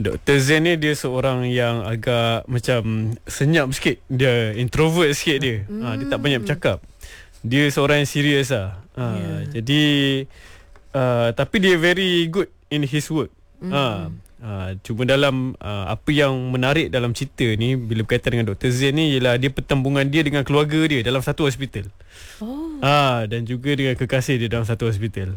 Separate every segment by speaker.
Speaker 1: Dr. Zen ni dia seorang yang agak macam senyap sikit. Dia introvert sikit dia. Dia tak banyak bercakap. Dia seorang yang serius lah. Jadi tapi dia very good in his work. Cuma dalam apa yang menarik dalam cerita ni bila berkaitan dengan Dr. Zen ni ialah dia pertembungan dia dengan keluarga dia dalam satu hospital. Dan juga dengan kekasih dia dalam satu hospital.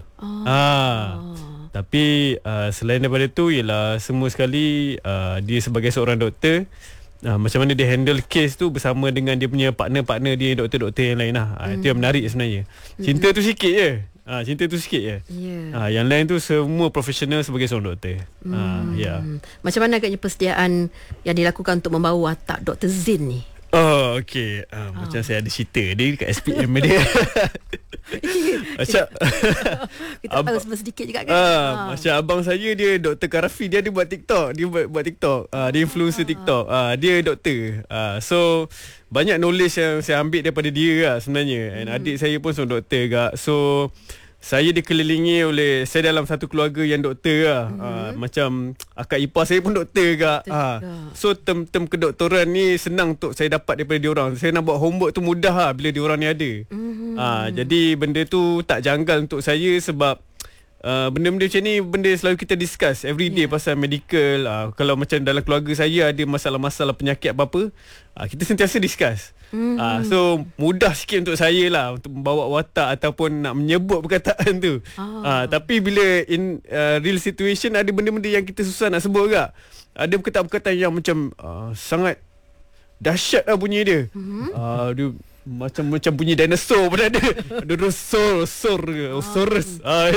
Speaker 1: Tapi selain daripada tu ialah semua sekali dia sebagai seorang doktor, macam mana dia handle case tu bersama dengan dia punya partner-partner dia, doktor-doktor yang lain lah. Itu yang menarik sebenarnya. Cinta tu sikit je. Cinta tu sikit je. Yang lain tu semua profesional sebagai seorang doktor.
Speaker 2: Macam mana agaknya persediaan yang dilakukan untuk membawa watak Dr. Zen ni?
Speaker 1: Okey. Macam saya ada cerita dia dekat SPM dia. Macam
Speaker 2: kita tahu sedikit juga kan.
Speaker 1: Macam abang saya dia Dr. Karafi, dia ada buat TikTok. Dia buat TikTok. Dia influencer TikTok. Dia doktor. So banyak knowledge yang saya ambil daripada dia lah sebenarnya. And adik saya pun seorang doktor juga. So saya dikelilingi oleh, saya dalam satu keluarga yang doktor lah. Macam akak ipar saya pun doktor juga. So term kedoktoran ni senang untuk saya dapat daripada diorang. Saya nak buat homework tu mudah lah bila diorang ni ada. Jadi benda tu tak janggal untuk saya sebab benda-benda macam ni benda selalu kita discuss every day pasal medical. Kalau macam dalam keluarga saya ada masalah-masalah penyakit apa-apa, kita sentiasa discuss. So mudah sikit untuk saya lah untuk membawa watak ataupun nak menyebut perkataan tu. Tapi bila in real situation ada benda-benda yang kita susah nak sebut juga. Ada perkataan-perkataan yang macam sangat dahsyat lah bunyi dia. Dia macam bunyi dinosaur pun ada. Dinosaurus.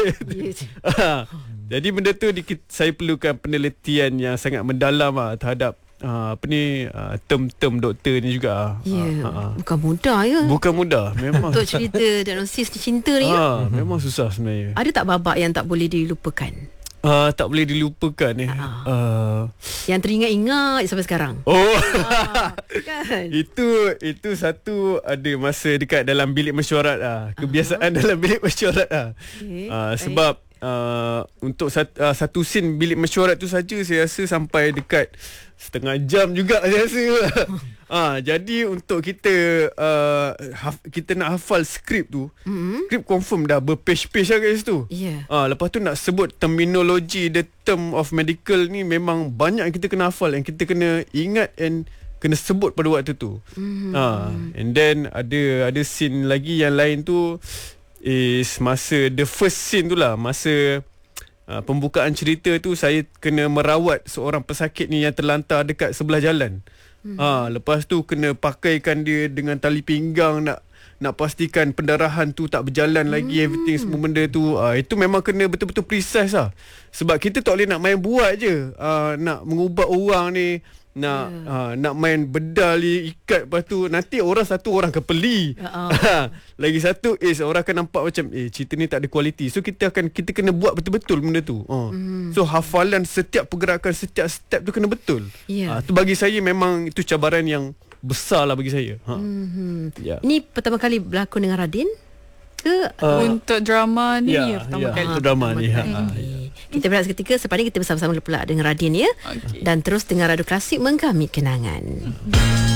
Speaker 1: Jadi benda tu saya perlukan penelitian yang sangat mendalam terhadap term-term doktor ni juga.
Speaker 2: Bukan mudah ya.
Speaker 1: Bukan mudah memang.
Speaker 2: Untuk cerita diagnosis cinta ni
Speaker 1: memang susah sebenarnya.
Speaker 2: Ada tak babak yang tak boleh dilupakan?
Speaker 1: Tak boleh dilupakan
Speaker 2: yang teringat-ingat sampai sekarang.
Speaker 1: Kan? Itu satu ada masa dekat dalam bilik mesyuarat kebiasaan dalam bilik mesyuarat sebab untuk satu scene bilik mesyuarat tu saja saya rasa sampai dekat setengah jam juga saya rasa. Jadi untuk kita kita nak hafal skrip tu, skrip confirm dah berpage-page lah kat situ. Lepas tu nak sebut terminologi, the term of medical ni memang banyak yang kita kena hafal, yang kita kena ingat and kena sebut pada waktu tu. And then ada scene lagi yang lain tu is masa the first scene tu lah, masa pembukaan cerita tu saya kena merawat seorang pesakit ni yang terlantar dekat sebelah jalan. Lepas tu kena pakaikan dia dengan tali pinggang, nak pastikan pendarahan tu tak berjalan lagi, everything semua benda tu. Itu memang kena betul-betul precise lah. Sebab kita tak boleh nak main buat je. Nak mengubah orang ni, nak main bedal ikat, lepas tu nanti satu orang kepeli. Lagi satu orang akan nampak macam cerita ni tak ada kualiti. So kita kena buat betul-betul benda tu. So hafalan setiap pergerakan, setiap step tu kena betul. Tu bagi saya memang itu cabaran yang besar lah bagi saya.
Speaker 2: Ini pertama kali berlakon dengan Radin ke?
Speaker 3: Untuk drama ni pertama kali.
Speaker 1: Untuk drama ni.
Speaker 2: Kita berehat seketika, selepas ni kita bersama-sama pula dengan Radin ya. Dan terus dengar Radio Klasik, Menggamit Kenangan.